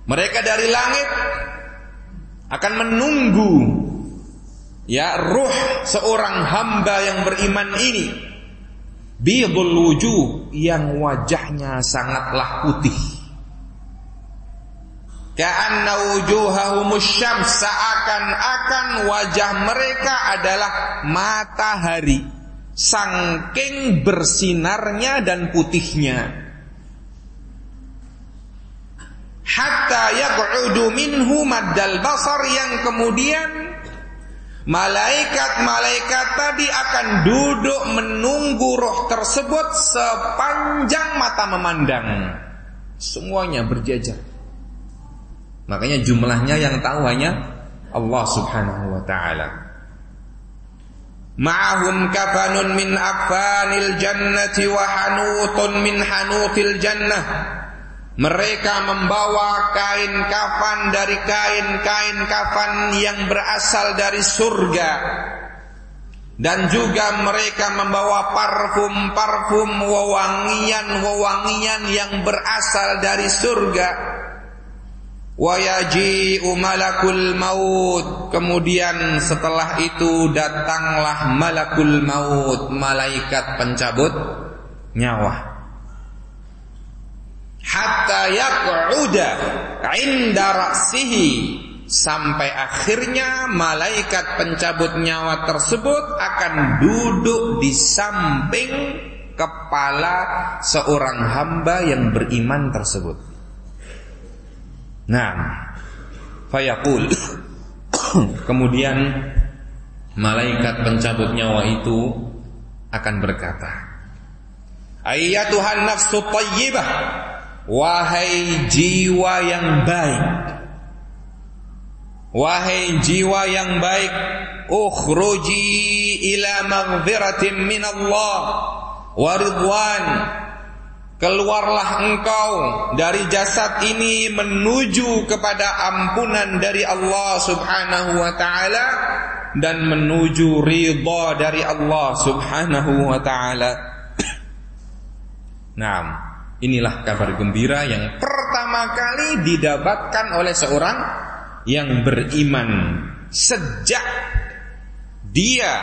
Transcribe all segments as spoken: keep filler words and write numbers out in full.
Mereka dari langit akan menunggu ya ruh seorang hamba yang beriman ini, bidul wujuh, yang wajahnya sangatlah putih. Ka'anna wujuhahumus syams, seakan-akan wajah mereka adalah matahari, saking bersinarnya dan putihnya. Hatta yaq'udu minhu maddal basar, yang kemudian malaikat-malaikat tadi akan duduk menunggu roh tersebut sepanjang mata memandang. Semuanya berjajar. Makanya jumlahnya yang tahu hanya Allah Subhanahu wa ta'ala. Ma'ahum kafanun min akfanil jannati wa hanutun min hanutil jannah. Mereka membawa kain kafan dari kain-kain kafan yang berasal dari surga. Dan juga mereka membawa parfum-parfum, wewangian-wewangian yang berasal dari surga. Wa yaji'u malakul maut, kemudian setelah itu datanglah malakul maut, malaikat pencabut nyawa. Hatta yaq'uda 'inda ra'sihi, sampai akhirnya malaikat pencabut nyawa tersebut akan duduk di samping kepala seorang hamba yang beriman tersebut. Nah, fayaqul, kemudian malaikat pencabut nyawa itu akan berkata, ayyatuhan nafsu thayyibah, wahai jiwa yang baik, wahai jiwa yang baik, ukhruji ila maghfiratin minallah wa ridwan, keluarlah engkau dari jasad ini menuju kepada ampunan dari Allah Subhanahu wa ta'ala dan menuju ridha dari Allah Subhanahu wa ta'ala. Nah, inilah kabar gembira yang pertama kali didapatkan oleh seorang yang beriman sejak dia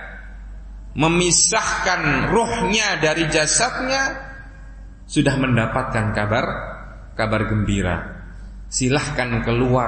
memisahkan ruhnya dari jasadnya. Sudah mendapatkan kabar kabar gembira. Silahkan keluar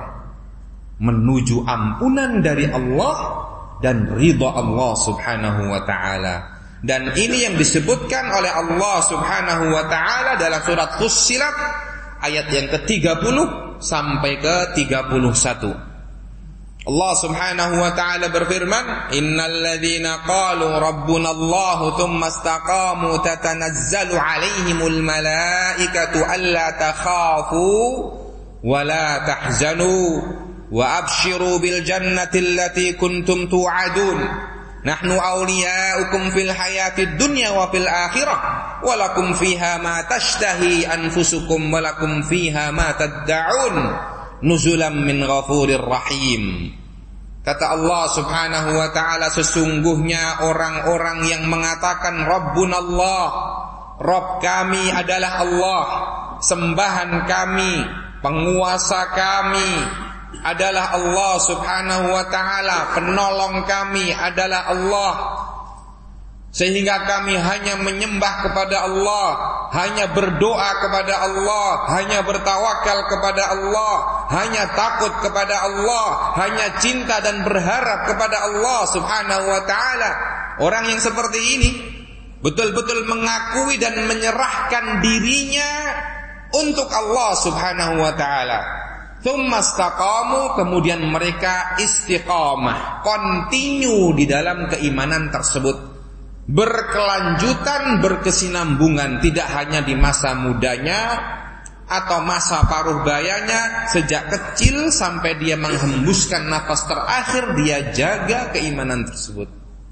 menuju ampunan dari Allah dan ridha Allah Subhanahu wa ta'ala. Dan ini yang disebutkan oleh Allah Subhanahu wa ta'ala dalam surat Fussilat ayat yang ke tiga puluh sampai ke tiga puluh satu. Allah Subhanahu wa ta'ala berfirman, innal ladzina qalu rabbuna Allah thumma istaqamu tatanazzalu alaihimul malaikatu alla takhafu wa la tahzanu wa abshiru bil jannati allati kuntum tu'adun nahnu awliya'ukum fil hayatid dunya wa fil akhirah wa lakum fiha ma tashtahi anfusukum wa lakum fiha ma tad'un nuzulam min ghafurir rahim. Kata Allah Subhanahu wa ta'ala, sesungguhnya orang-orang yang mengatakan Rabbunallah, Rabb kami adalah Allah, sembahan kami, penguasa kami adalah Allah Subhanahu wa ta'ala, penolong kami adalah Allah, sehingga kami hanya menyembah kepada Allah, hanya berdoa kepada Allah, hanya bertawakal kepada Allah, hanya takut kepada Allah, hanya cinta dan berharap kepada Allah Subhanahu wa ta'ala. Orang yang seperti ini betul-betul mengakui dan menyerahkan dirinya untuk Allah Subhanahu wa ta'ala. Tsumma istaqamu, kemudian mereka istiqamah, continue di dalam keimanan tersebut, berkelanjutan, berkesinambungan, tidak hanya di masa mudanya atau masa paruh bayanya, sejak kecil sampai dia menghembuskan nafas terakhir dia jaga keimanan tersebut.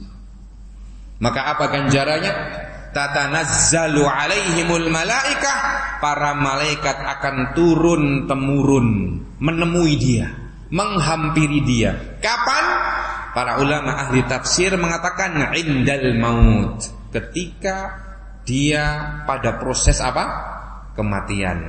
Maka apa ganjarannya? Tatanazzalu alaihimul malaikah, para malaikat akan turun temurun menemui dia, menghampiri dia. Kapan? Para ulama ahli tafsir mengatakan indal maut, ketika dia pada proses apa? Kematian.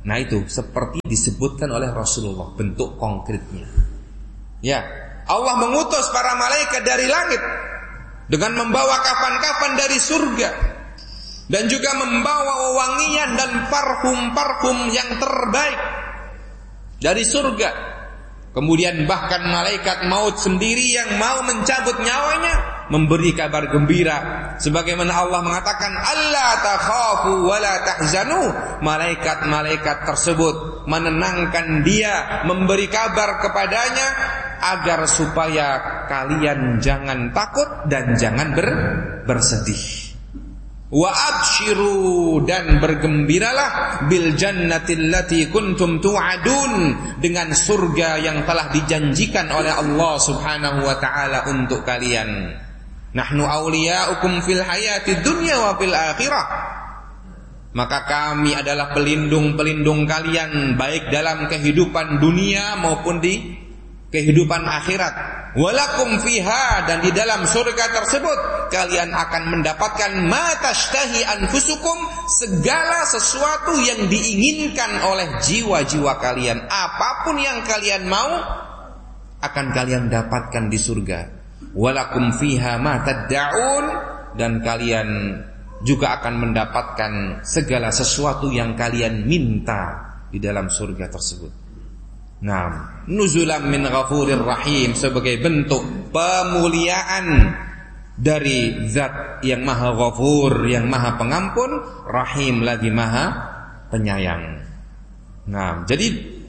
Nah itu seperti disebutkan oleh Rasulullah bentuk konkretnya. Ya, Allah mengutus para malaikat dari langit dengan membawa kafan-kafan dari surga dan juga membawa wewangian dan parfum-parfum yang terbaik dari surga. Kemudian bahkan malaikat maut sendiri yang mau mencabut nyawanya memberi kabar gembira, sebagaimana Allah mengatakan alla takhafu wa la tahzanu. Malaikat-malaikat tersebut menenangkan dia, memberi kabar kepadanya agar supaya kalian jangan takut dan jangan ber, bersedih. Wa abshiru, dan bergembiralah bil jannatil lati kuntum tu'adun, dengan surga yang telah dijanjikan oleh Allah Subhanahu wa taala untuk kalian. Nahnu awliya'ukum fil hayatid dunya wa fil akhirah. Maka kami adalah pelindung-pelindung kalian baik dalam kehidupan dunia maupun di kehidupan akhirat. Walakum fiha, dan di dalam surga tersebut kalian akan mendapatkan ma tashtahi anfusukum, segala sesuatu yang diinginkan oleh jiwa-jiwa kalian. Apapun yang kalian mau akan kalian dapatkan di surga. Walakum fiha ma tad'un, dan kalian juga akan mendapatkan segala sesuatu yang kalian minta di dalam surga tersebut. Nah, nuzulam min ghafurir rahim, sebagai bentuk pemuliaan dari zat yang maha ghafur, yang maha pengampun, rahim lagi maha penyayang. Nah, jadi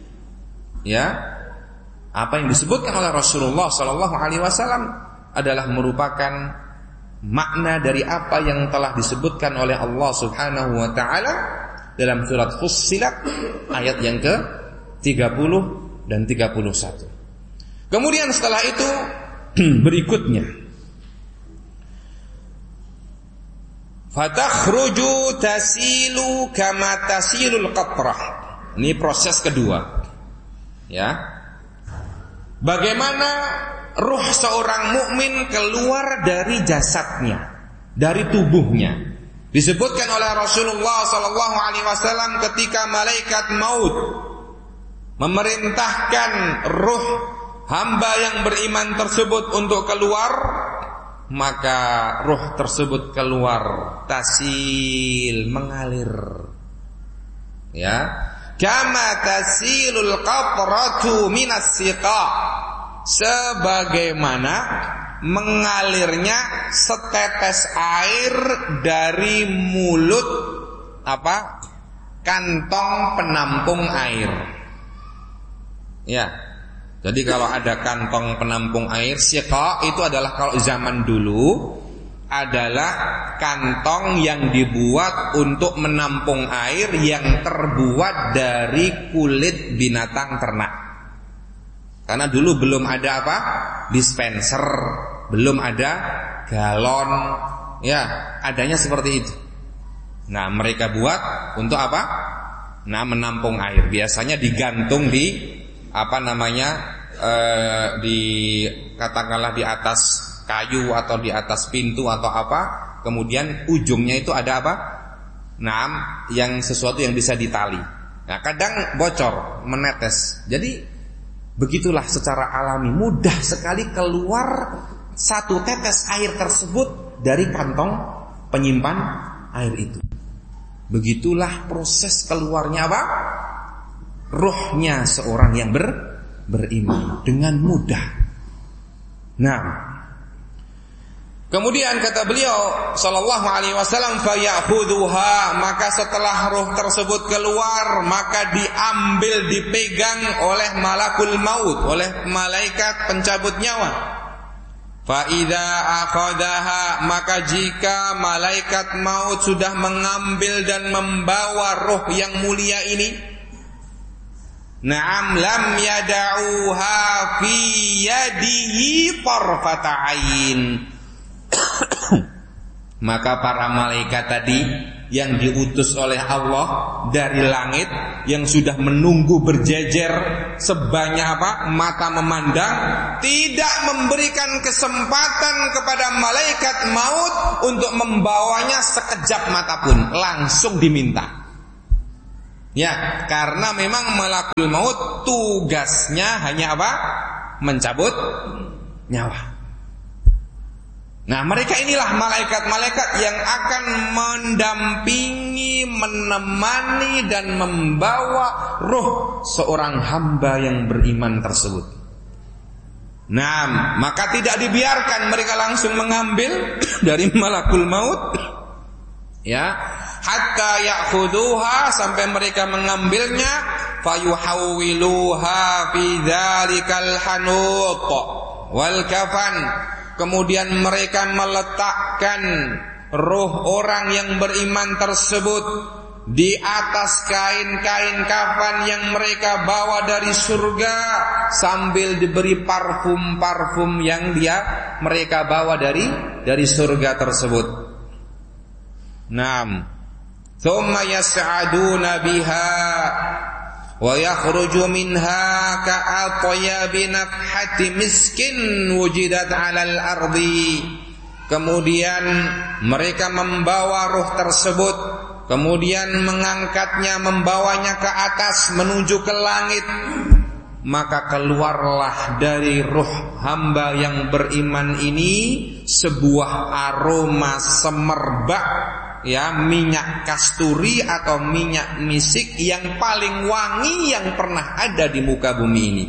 ya, apa yang disebutkan oleh Rasulullah sallallahu alaihi wasallam adalah merupakan makna dari apa yang telah disebutkan oleh Allah Subhanahu wa taala dalam surat Fussilat ayat yang ke tiga puluh dan tiga puluh satu. Kemudian setelah itu berikutnya, fatakhruju tasilu kama tasilul qatrah. Ini proses kedua. Ya. Bagaimana ruh seorang mukmin keluar dari jasadnya, dari tubuhnya. Disebutkan oleh Rasulullah sallallahu alaihi wasallam ketika malaikat maut memerintahkan ruh hamba yang beriman tersebut untuk keluar, maka ruh tersebut keluar tasil, mengalir. Ya, kama tasilul qatratu minas siqa, sebagaimana mengalirnya setetes air dari mulut apa? Kantong penampung air. Ya. Jadi kalau ada kantong penampung air, siqa itu adalah kalau zaman dulu adalah kantong yang dibuat untuk menampung air yang terbuat dari kulit binatang ternak. Karena dulu belum ada apa? Dispenser, belum ada galon. Ya, adanya seperti itu. Nah, mereka buat untuk apa? Nah, menampung air. Biasanya digantung di apa namanya eh, di katakanlah di atas kayu atau di atas pintu atau apa, kemudian ujungnya itu ada apa? Nah, yang sesuatu yang bisa ditali. Nah, kadang bocor, menetes. Jadi begitulah secara alami, mudah sekali keluar satu tetes air tersebut dari kantong penyimpan air itu. Begitulah proses keluarnya apa? Ruhnya seorang yang ber, beriman dengan mudah. Nah, kemudian kata beliau sallallahu alaihi wasallam, fayakhudhuha, maka setelah ruh tersebut keluar, maka diambil, dipegang oleh malakul maut, oleh malaikat pencabut nyawa. Fa idza akhadhaha, maka jika malaikat maut sudah mengambil dan membawa ruh yang mulia ini, na'am lam yada'uha fi yadihi tarfata ain. Maka para malaikat tadi yang diutus oleh Allah dari langit, yang sudah menunggu berjejer sebanyak apa? Mata memandang, tidak memberikan kesempatan kepada malaikat maut untuk membawanya sekejap mata pun, langsung diminta. Ya, karena memang malakul maut tugasnya hanya apa? Mencabut nyawa. Nah, mereka inilah malaikat-malaikat yang akan mendampingi, menemani dan membawa ruh seorang hamba yang beriman tersebut. Nah, maka tidak dibiarkan mereka langsung mengambil dari malakul maut, ya, hatta ya'khuduha, sampai mereka mengambilnya, fayuhawwiluha fi dzalikal hanut wal kafan. Kemudian mereka meletakkan ruh orang yang beriman tersebut di atas kain-kain kafan yang mereka bawa dari surga, sambil diberi parfum-parfum yang dia mereka bawa dari dari surga tersebut. Naam. Thumma yas'aduna biha wa yakhruju minha ka'atyabi nafhati miskin wujidat 'alal ardi. Kemudian mereka membawa ruh tersebut, kemudian mengangkatnya, membawanya ke atas menuju ke langit. Maka keluarlah dari ruh hamba yang beriman ini sebuah aroma semerbak, ya, minyak kasturi atau minyak misik yang paling wangi yang pernah ada di muka bumi ini.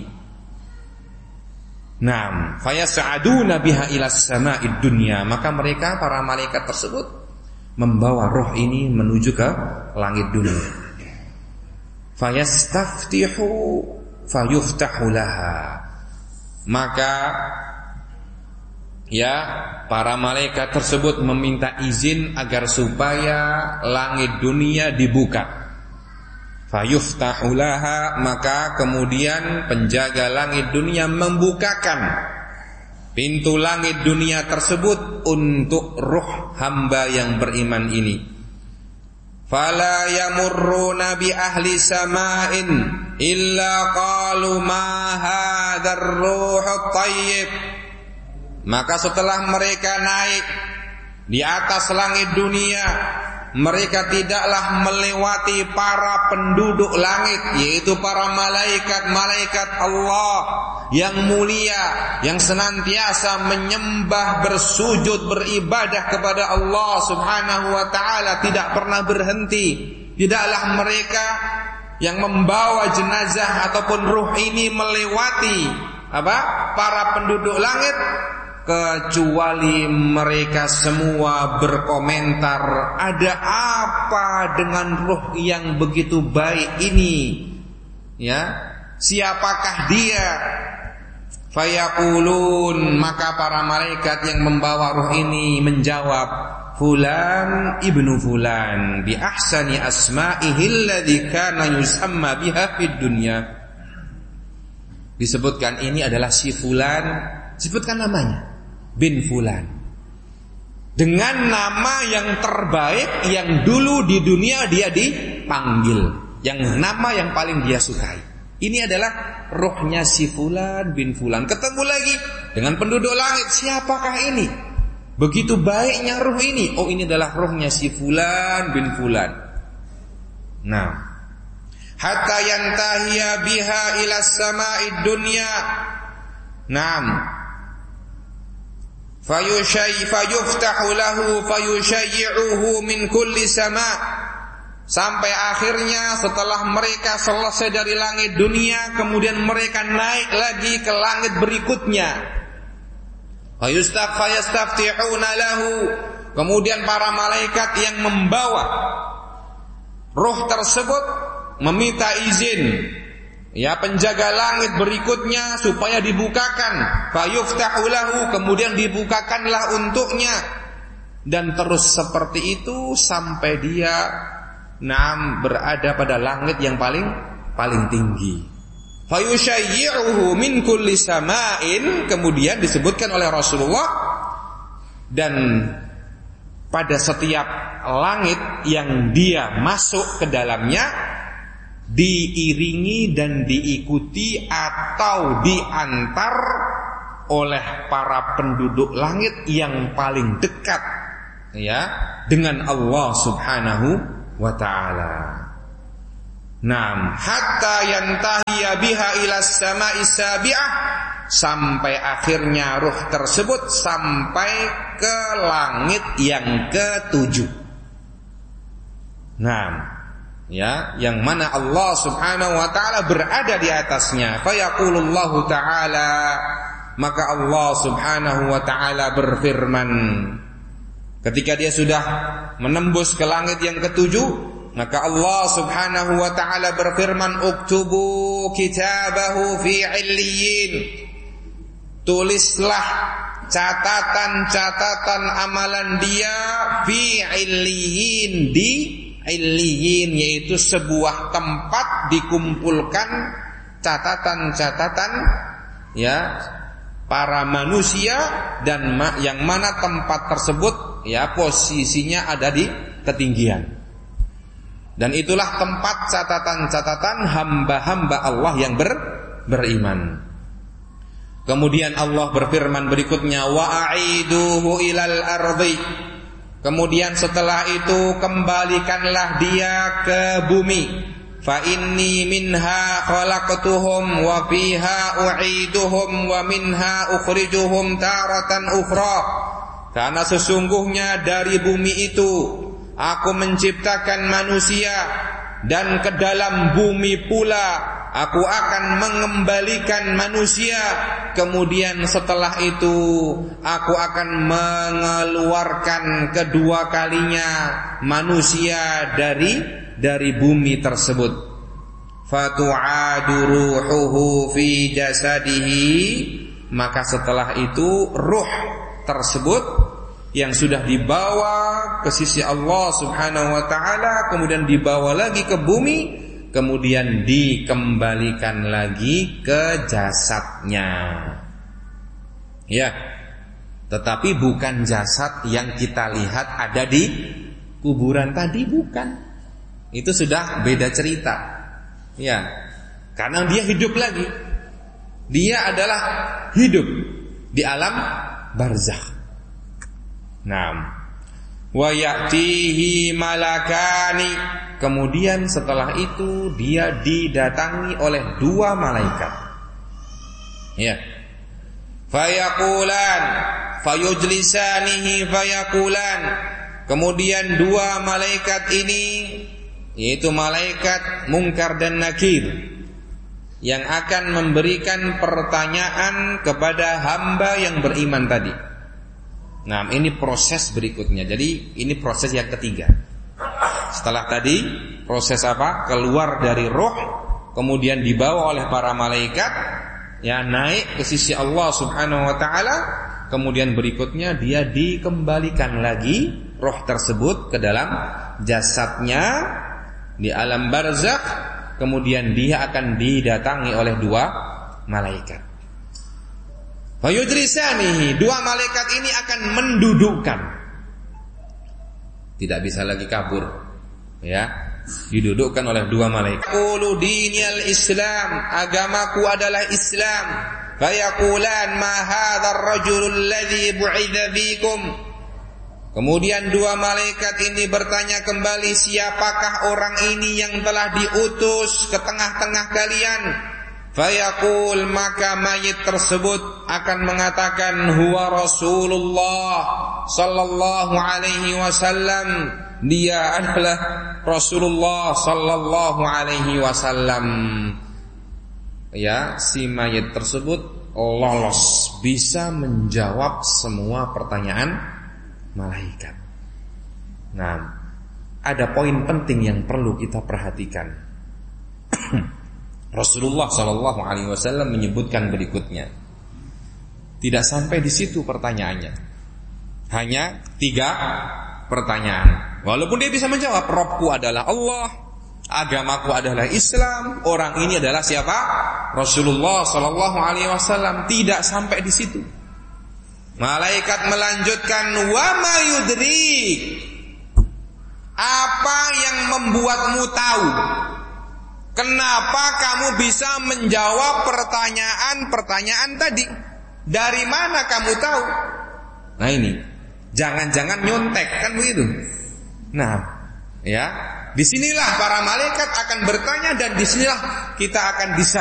Naam, fayas'aduna biha ila sama'id dunya. Maka mereka, para malaikat tersebut, membawa roh ini menuju ke langit dunia. Fayastaftihu fayuftahu laha. Maka ya, para malaikat tersebut meminta izin agar supaya langit dunia dibuka. Fayuftahu laha, maka kemudian penjaga langit dunia membukakan pintu langit dunia tersebut untuk ruh hamba yang beriman ini. Fala yamurruna bi ahli sama'in illa qalu ma hadzal ruhut thayyib. Maka setelah mereka naik di atas langit dunia, mereka tidaklah melewati para penduduk langit, yaitu para malaikat-malaikat Allah yang mulia, yang senantiasa menyembah, bersujud, beribadah kepada Allah Subhanahu wa ta'ala, tidak pernah berhenti. Tidaklah mereka yang membawa jenazah ataupun ruh ini melewati apa? Para penduduk langit, kecuali mereka semua berkomentar, ada apa dengan ruh yang begitu baik ini? Ya, siapakah dia? Fayaqulun, maka para malaikat yang membawa ruh ini menjawab, fulan ibnu fulan bi ahsani asma'ihi alladhi kana yusamma biha fid dunya. Disebutkan ini adalah si fulan, sebutkan namanya, bin fulan, dengan nama yang terbaik yang dulu di dunia dia dipanggil, yang nama yang paling dia sukai. Ini adalah rohnya si fulan bin fulan. Ketemu lagi dengan penduduk langit, siapakah ini? Begitu baiknya ruh ini. Oh, ini adalah rohnya si fulan bin fulan. Nah, hatta yantahiya biha ila sama'id dunya. Naam. Fayushay fayuftahu lahu fayushayyi'uhu min kulli sama'. Sampai akhirnya setelah mereka selesai dari langit dunia, kemudian mereka naik lagi ke langit berikutnya. Fayastaftihuna lahu. Kemudian para malaikat yang membawa roh tersebut meminta izin, ya, penjaga langit berikutnya supaya dibukakan. Fayuftahu lahu, kemudian dibukakanlah untuknya. Dan terus seperti itu sampai dia Naam berada pada langit yang paling paling tinggi. Fayushayyi'uhu min kulli sama'in, kemudian disebutkan oleh Rasulullah, dan pada setiap langit yang dia masuk ke dalamnya diiringi dan diikuti atau diantar oleh para penduduk langit yang paling dekat, ya, dengan Allah Subhanahu wa ta'ala. Naam, hatta yantahiya biha ila samai sabi'ah, sampai akhirnya ruh tersebut sampai ke langit yang ketujuh. Naam, ya, yang mana Allah Subhanahu wa taala berada di atasnya. Fa yaqulullahu taala, maka Allah Subhanahu wa taala berfirman ketika dia sudah menembus ke langit yang ketujuh, maka Allah Subhanahu wa taala berfirman, "Uktubu kitabahu fi 'illiyin." Tulislah catatan-catatan amalan dia fi 'illiyin, di 'illiyin, yaitu sebuah tempat dikumpulkan catatan-catatan ya para manusia, dan ma- yang mana tempat tersebut ya posisinya ada di ketinggian. Dan itulah tempat catatan-catatan hamba-hamba Allah yang ber, beriman. Kemudian Allah berfirman berikutnya, wa a'iduhu ilal ardi. Kemudian setelah itu kembalikanlah dia ke bumi. Fa inni minha khalaqtuhum wa fiha u'iduhum wa minha ukhrijuhum taratan ukhra. Karena sesungguhnya dari bumi itu aku menciptakan manusia, dan ke dalam bumi pula aku akan mengembalikan manusia. Kemudian setelah itu aku akan mengeluarkan kedua kalinya manusia dari dari bumi tersebut. Fatu'adu ruhuhu fi jasadihi, maka setelah itu ruh tersebut yang sudah dibawa ke sisi Allah Subhanahu wa taala, kemudian dibawa lagi ke bumi, kemudian dikembalikan lagi ke jasadnya. Ya. Tetapi bukan jasad yang kita lihat ada di kuburan tadi, bukan. Itu sudah beda cerita. Ya. Karena dia hidup lagi. Dia adalah hidup di alam barzakh. Naam. Wa ya'tihi malakani. Kemudian setelah itu dia didatangi oleh dua malaikat. Ya. Fayaqulan, fayujlisanihi fayaqulan. Kemudian dua malaikat ini, yaitu malaikat Munkar dan Nakir, yang akan memberikan pertanyaan kepada hamba yang beriman tadi. Nah, ini proses berikutnya. Jadi ini proses yang ketiga. Setelah tadi proses apa? Keluar dari roh, kemudian dibawa oleh para malaikat, ya, naik ke sisi Allah Subhanahu wa taala. Kemudian berikutnya dia dikembalikan lagi roh tersebut ke dalam jasadnya di alam barzakh. Kemudian dia akan didatangi oleh dua malaikat. Fayudrisanihi, dua malaikat ini akan mendudukkan. Tidak bisa lagi kabur. Ya, didudukkan oleh dua malaikat. Qulu diniyal Islam, agamaku adalah Islam. Fayaqulan ma hadzal rajulul ladzi bu'idza fikum. Kemudian dua malaikat ini bertanya kembali, siapakah orang ini yang telah diutus ke tengah-tengah kalian? Fayaqul, maka mayit tersebut akan mengatakan, huwa Rasulullah sallallahu alaihi wasallam. Dia adalah Rasulullah sallallahu alaihi wasallam. Ya, si mayit tersebut lolos, bisa menjawab semua pertanyaan malaikat. Nah, ada poin penting yang perlu kita perhatikan. Rasulullah Shallallahu Alaihi Wasallam menyebutkan berikutnya. Tidak sampai di situ pertanyaannya, hanya tiga pertanyaan. Walaupun dia bisa menjawab, Robku adalah Allah, agamaku adalah Islam, orang ini adalah siapa? Rasulullah Shallallahu Alaihi Wasallam. Tidak sampai di situ. Malaikat melanjutkan, wa ma yudrik, apa yang membuatmu tahu? Kenapa kamu bisa menjawab pertanyaan-pertanyaan tadi? Dari mana kamu tahu? Nah ini, jangan-jangan nyontek, kan begitu. Nah, ya, Disinilah para malaikat akan bertanya dan disinilah kita akan bisa